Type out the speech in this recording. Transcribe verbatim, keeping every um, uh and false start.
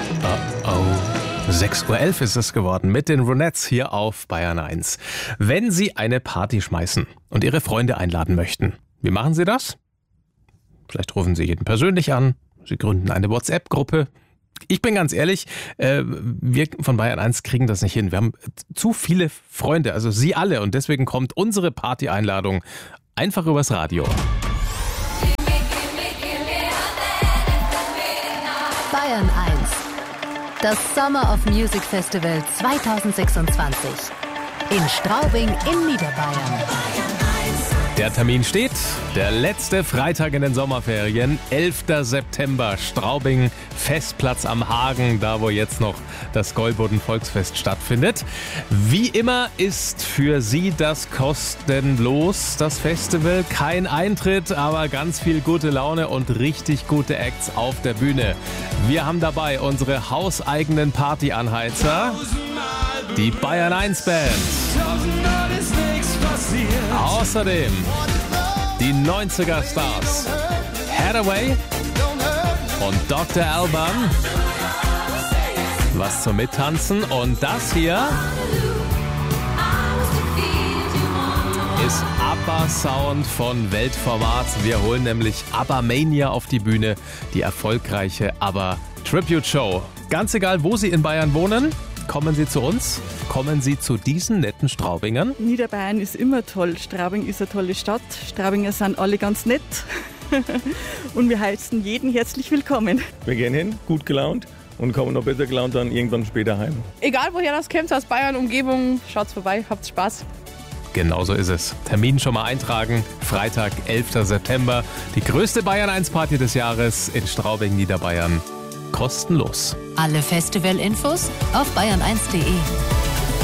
Oh, sechs Uhr elf ist es geworden mit den Ronettes hier auf Bayern eins. Wenn Sie eine Party schmeißen und Ihre Freunde einladen möchten, wie machen Sie das? Vielleicht rufen Sie jeden persönlich an, Sie gründen eine WhatsApp-Gruppe. Ich bin ganz ehrlich, äh, wir von Bayern eins kriegen das nicht hin. Wir haben zu viele Freunde, also Sie alle. Und deswegen kommt unsere Party-Einladung einfach übers Radio. Bayern eins. Das Summer of Music Festival zwanzig sechsundzwanzig. In Straubing in Niederbayern. Der Termin steht, der letzte Freitag in den Sommerferien, elfter September, Straubing, Festplatz am Hagen, da wo jetzt noch das Gäuboden Volksfest stattfindet. Wie immer ist für Sie das kostenlos, das Festival. Kein Eintritt, aber ganz viel gute Laune und richtig gute Acts auf der Bühne. Wir haben dabei unsere hauseigenen Partyanheizer, die Bayern eins Band. Außerdem die neunziger Stars Hathaway und Doktor Alban. Was zum Mittanzen. Und das hier ist ABBA-Sound von Weltformat. Wir holen nämlich ABBA-Mania auf die Bühne, die erfolgreiche ABBA-Tribute-Show. Ganz egal, wo Sie in Bayern wohnen, kommen Sie zu uns, kommen Sie zu diesen netten Straubingern. Niederbayern ist immer toll. Straubing ist eine tolle Stadt. Straubinger sind alle ganz nett. Und wir heißen jeden herzlich willkommen. Wir gehen hin, gut gelaunt und kommen noch besser gelaunt dann irgendwann später heim. Egal woher das kommt, aus Bayern, Umgebung, schaut's vorbei, habt Spaß. Genau so ist es. Termin schon mal eintragen. Freitag, elfter September. Die größte Bayern eins Party des Jahres in Straubing, Niederbayern. Kostenlos. Alle Festivalinfos auf bayern eins punkt de.